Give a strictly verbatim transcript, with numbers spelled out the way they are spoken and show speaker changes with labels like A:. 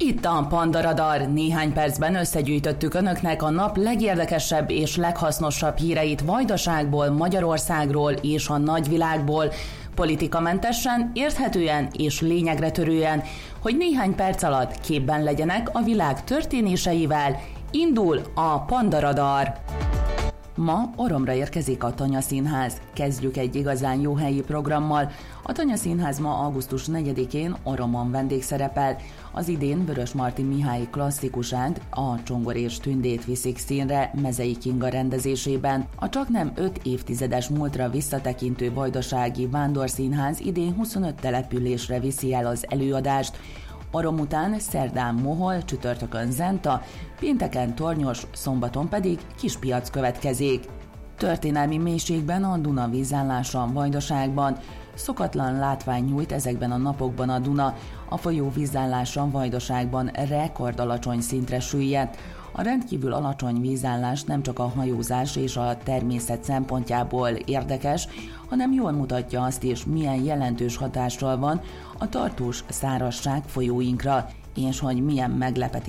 A: Itt a Panda Radar. Néhány percben összegyűjtöttük önöknek a nap legérdekesebb és leghasznosabb híreit Vajdaságból, Magyarországról és a nagyvilágból, politikamentesen, érthetően és lényegre törően, hogy néhány perc alatt képben legyenek a világ történéseivel. Indul a Panda Radar. Ma Oromra érkezik a Tanya Színház. Kezdjük egy igazán jó helyi programmal. A Tanya Színház ma augusztus negyedikén Oromon vendégszerepel. Az idén Vörösmarty Mihály klasszikusát, a Csongor és Tündét viszik színre Mezei Kinga rendezésében. A csaknem öt évtizedes múltra visszatekintő vajdasági vándorszínház idén huszonöt településre viszi el az előadást. Orom után szerdán Mohol, csütörtökön Zenta, pénteken Tornyos, szombaton pedig Kispiac következik. Történelmi mélységben a Duna vízállása Vajdaságban. Szokatlan látvány nyújt ezekben a napokban a Duna. A folyó vízállása Vajdaságban rekordalacsony szintre süllyedt. A rendkívül alacsony vízállás nem csak a hajózás és a természet szempontjából érdekes, hanem jól mutatja azt is, milyen jelentős hatással van a tartós szárazság folyóinkra, és hogy milyen meglepetés